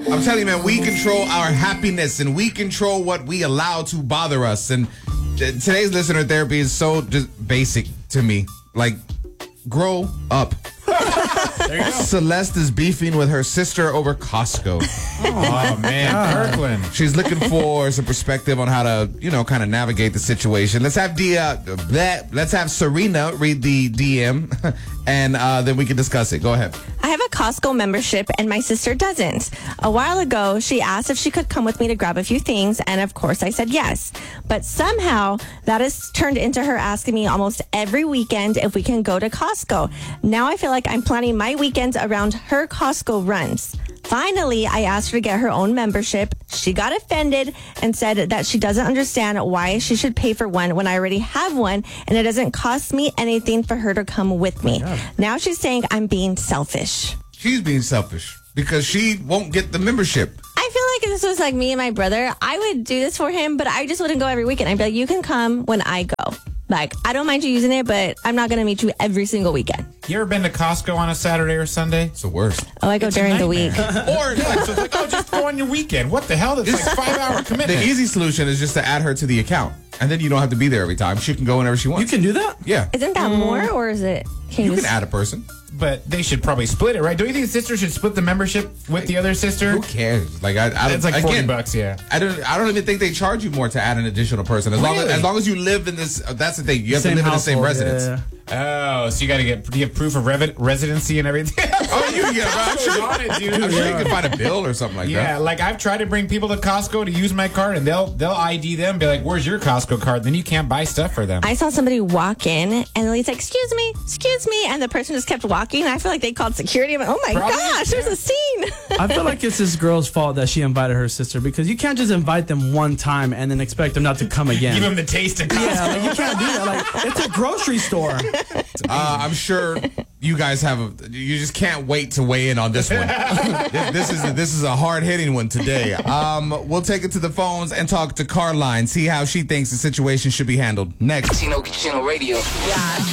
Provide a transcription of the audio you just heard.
I'm telling you, man, we control our happiness and we control what we allow to bother us. And today's listener therapy is so just basic to me. Like, grow up. There you go. Celeste is beefing with her sister over Costco. Oh, man. Kirkland. She's looking for some perspective on how to, kind of navigate the situation. Let's have let's have Serena read the DM, and then we can discuss it. Go ahead. I have a Costco membership and my sister doesn't. A while ago, she asked if she could come with me to grab a few things, and of course I said yes. But somehow that has turned into her asking me almost every weekend if we can go to Costco. Now I feel like I'm planning my weekends around her Costco runs. Finally, I asked her to get her own membership. She got offended and said that she doesn't understand why she should pay for one when I already have one and it doesn't cost me anything for her to come with me. Now she's saying I'm being selfish. She's being selfish because she won't get the membership. I feel like if this was like me and my brother, I would do this for him, but I just wouldn't go every weekend. I'd be like, you can come when I go. Like, I don't mind you using it, but I'm not going to meet you every single weekend. You ever been to Costco on a Saturday or Sunday? It's the worst. Oh, I go during the week. Or so it's like, just go on your weekend. What the hell? That's like 5-hour commitment. The easy solution is just to add her to the account. And then you don't have to be there every time. She can go whenever she wants. You can do that? Yeah. Isn't that more, or is it? You can add a person. But they should probably split it, right? Don't you think the sister should split the membership with the other sister? Who cares? Like, I don't. It's like $40, yeah. I don't even think they charge you more to add an additional person. As long as you live in this. That's the thing. You have to live in the same residence. Yeah. Oh, so you got to get proof of residency and everything. You can get. I'm sure you can find a bill or something like that. Yeah, like I've tried to bring people to Costco to use my card, and they'll ID them, be like, "Where's your Costco card?" Then you can't buy stuff for them. I saw somebody walk in, and the lady's like, excuse me, and the person just kept walking. I feel like they called security. I'm like, oh my gosh, there's a scene. I feel like it's this girl's fault that she invited her sister, because you can't just invite them one time and then expect them not to come again. Give them the taste of Costco. Yeah, like, you can't do that. Like, it's a grocery store. I'm sure you guys you just can't wait to weigh in on this one. This is a hard-hitting one today. We'll take it to the phones and talk to Carline, see how she thinks the situation should be handled. Next. Chino Radio. Yeah.